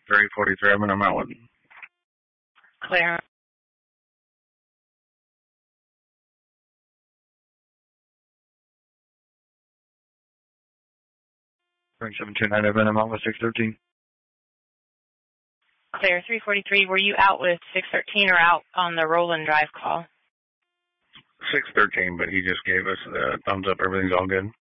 343, I'm in a mountain. Clear. Bring 729, I've been in with 613. Clear. 343, were you out with 613 or out on the Roland Drive call? 613, but he just gave us the thumbs up, everything's all good.